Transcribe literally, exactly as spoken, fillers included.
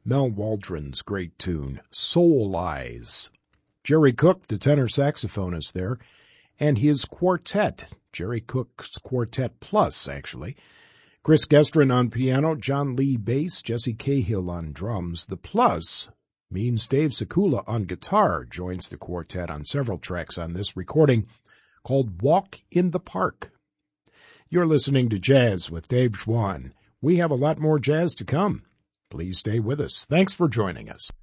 Mel Waldron's great tune, Soul Eyes. Jerry Cook, the tenor saxophonist there, and his quartet, Jerry Cook's Quartet Plus, actually. Chris Gestrin on piano, John Lee bass, Jesse Cahill on drums. The Plus means Dave Sekula on guitar joins the quartet on several tracks on this recording called Walk in the Park. You're listening to Jazz with Dave Schwann. We have a lot more jazz to come. Please stay with us. Thanks for joining us.